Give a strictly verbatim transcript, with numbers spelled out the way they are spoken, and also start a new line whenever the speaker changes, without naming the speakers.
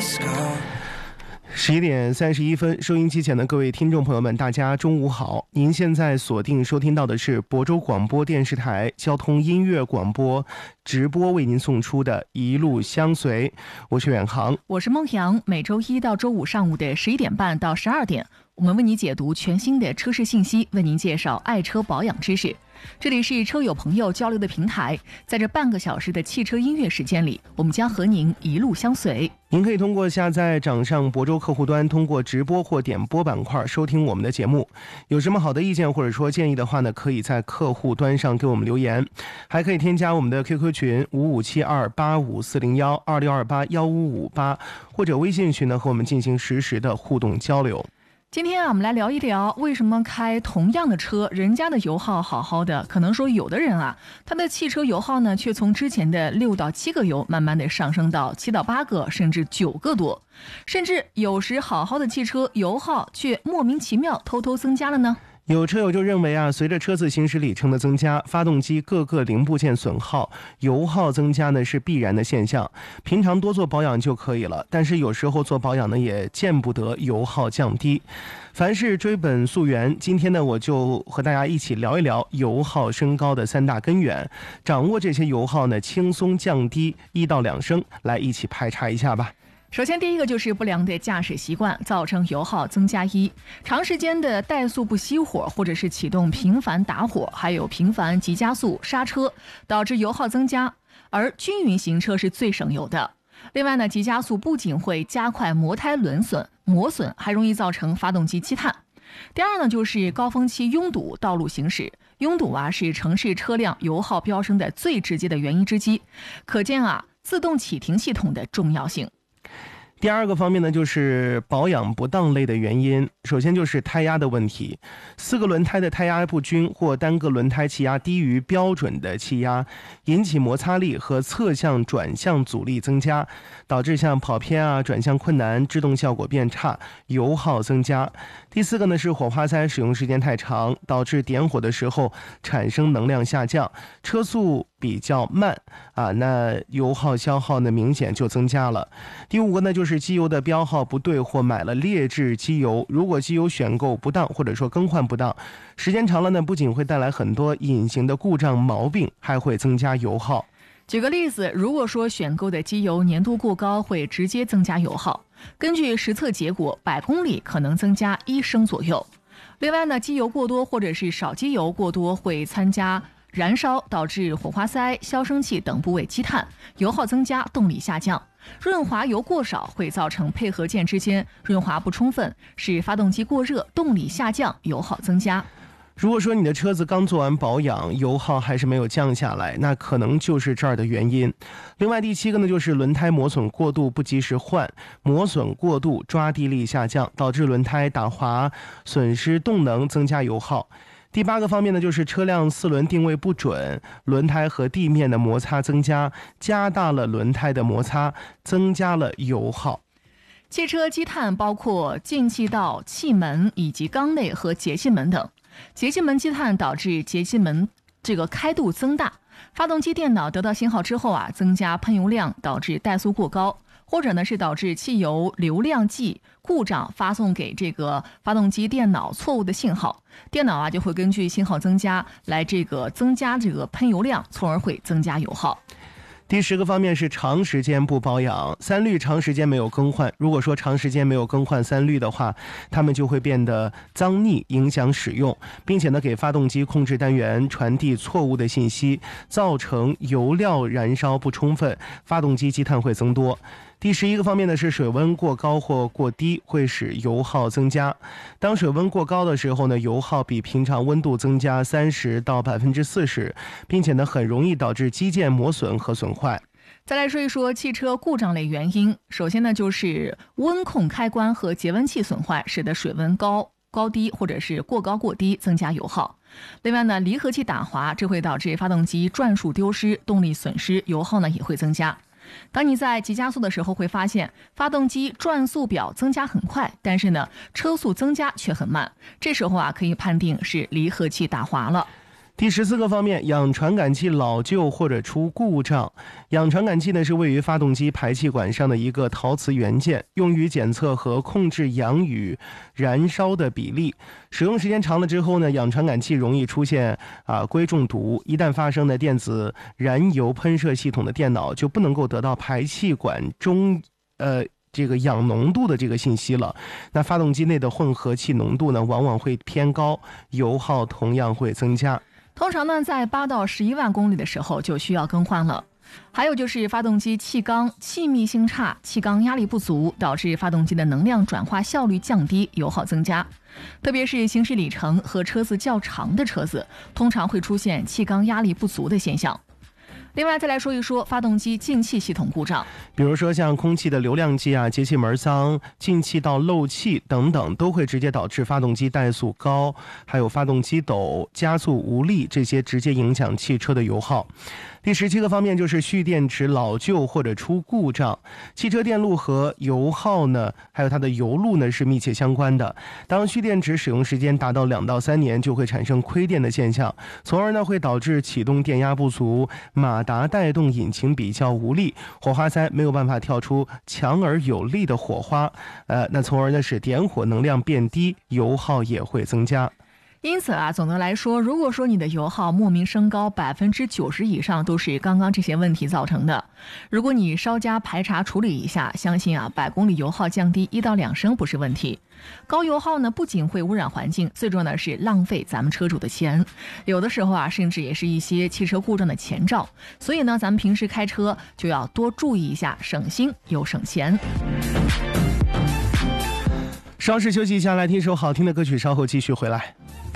十一点三十一分，收音机前的各位听众朋友们，大家中午好！您现在锁定收听到的是亳州广播电视台交通音乐广播直播为您送出的一路相随，我是远航，
我是孟阳。每周一到周五上午的十一点半到十二点，我们为您解读全新的车市信息，为您介绍爱车保养知识。这里是车友朋友交流的平台，在这半个小时的汽车音乐时间里，我们将和您一路相随。
您可以通过下载掌上亳州客户端，通过直播或点播板块收听我们的节目。有什么好的意见或者说建议的话呢，可以在客户端上给我们留言，还可以添加我们的 Q Q 群五五七二八五四零幺二六二八幺五五八，或者微信群呢和我们进行实时的互动交流。
今天啊，我们来聊一聊为什么开同样的车，人家的油耗好好的，可能说有的人啊，他的汽车油耗呢，却从之前的六到七个油，慢慢的上升到七到八个，甚至九个多，甚至有时好好的汽车油耗却莫名其妙偷偷增加了呢。
有车友就认为啊，随着车子行驶里程的增加，发动机各个零部件损耗，油耗增加呢是必然的现象。平常多做保养就可以了，但是有时候做保养呢也见不得油耗降低。凡事追本溯源，今天呢我就和大家一起聊一聊油耗升高的三大根源，掌握这些油耗呢轻松降低一到两升，来一起排查一下吧。
首先第一个就是不良的驾驶习惯造成油耗增加一，长时间的怠速不熄火，或者是启动频繁打火，还有频繁急加速刹车，导致油耗增加。而均匀行车是最省油的。另外呢，急加速不仅会加快磨胎轮损磨损，还容易造成发动机积碳。第二呢，就是高峰期拥堵道路行驶，拥堵啊是城市车辆油耗飙升的最直接的原因之一，可见啊自动启停系统的重要性。
第二个方面呢，就是保养不当类的原因。首先就是胎压的问题，四个轮胎的胎压不均或单个轮胎气压低于标准的气压，引起摩擦力和侧向转向阻力增加，导致像跑偏啊、转向困难、制动效果变差，油耗增加。第四个呢是火花塞使用时间太长，导致点火的时候产生能量下降，车速比较慢啊，那油耗消耗呢明显就增加了。第五个呢就是机油的标号不对或买了劣质机油，如果机油选购不当或者说更换不当，时间长了呢不仅会带来很多隐形的故障毛病，还会增加油耗。
举个例子，如果说选购的机油粘度过高，会直接增加油耗。根据实测结果，百公里可能增加一升左右。另外呢，机油过多或者是少机油过多会参加燃烧，导致火花塞、消声器等部位积碳，油耗增加，动力下降。润滑油过少会造成配合件之间润滑不充分，使发动机过热，动力下降，油耗增加。
如果说你的车子刚做完保养，油耗还是没有降下来，那可能就是这儿的原因。另外第七个呢，就是轮胎磨损过度不及时换，磨损过度抓地力下降，导致轮胎打滑，损失动能，增加油耗。第八个方面呢，就是车辆四轮定位不准，轮胎和地面的摩擦增加，加大了轮胎的摩擦，增加了油耗。
汽车积碳包括进气道、气门以及缸内和节气门等。节气门积碳导致节气门这个开度增大，发动机电脑得到信号之后啊，增加喷油量，导致怠速过高，或者呢是导致汽油流量计故障，发送给这个发动机电脑错误的信号，电脑啊就会根据信号增加来这个增加这个喷油量，从而会增加油耗。
第十个方面是长时间不保养，三滤长时间没有更换。如果说长时间没有更换三滤的话，它们就会变得脏腻，影响使用，并且呢给发动机控制单元传递错误的信息，造成油料燃烧不充分，发动机积碳会增多。第十一个方面呢是水温过高或过低会使油耗增加。当水温过高的时候呢，油耗比平常温度增加三十到百分之四十，并且呢很容易导致机件磨损和损坏。
再来说一说汽车故障类原因，首先呢就是温控开关和节温器损坏，使得水温高高低或者是过高过低，增加油耗。另外呢，离合器打滑，这会导致发动机转速丢失，动力损失，油耗呢也会增加。当你在急加速的时候，会发现发动机转速表增加很快，但是呢车速增加却很慢，这时候啊可以判定是离合器打滑了。
第十四个方面，氧传感器老旧或者出故障。氧传感器呢是位于发动机排气管上的一个陶瓷元件，用于检测和控制氧与燃烧的比例。使用时间长了之后呢，氧传感器容易出现啊硅中毒。一旦发生的电子燃油喷射系统的电脑就不能够得到排气管中呃。这个氧浓度的这个信息了，那发动机内的混合气浓度呢，往往会偏高，油耗同样会增加。
通常呢，在八到十一万公里的时候就需要更换了。还有就是发动机气缸气密性差，气缸压力不足，导致发动机的能量转化效率降低，油耗增加。特别是行驶里程和车子较长的车子，通常会出现气缸压力不足的现象。另外再来说一说发动机进气系统故障，
比如说像空气的流量计啊、节气门脏、进气道漏气等等，都会直接导致发动机怠速高，还有发动机抖、加速无力，这些直接影响汽车的油耗。第十七个方面就是蓄电池老旧或者出故障。汽车电路和油耗呢，还有它的油路呢是密切相关的。当蓄电池使用时间达到两到三年，就会产生亏电的现象，从而呢会导致启动电压不足、马达带动引擎比较无力，火花塞没有办法跳出强而有力的火花，呃，那从而呢使点火能量变低，油耗也会增加。
因此啊，总的来说，如果说你的油耗莫名升高百分之九十以上，都是刚刚这些问题造成的。如果你稍加排查处理一下，相信啊，百公里油耗降低一到两升不是问题。高油耗呢，不仅会污染环境，最重要的是浪费咱们车主的钱，有的时候啊，甚至也是一些汽车故障的前兆。所以呢，咱们平时开车就要多注意一下，省心又省钱。
稍事休息一下，来听首好听的歌曲，稍后继续回来。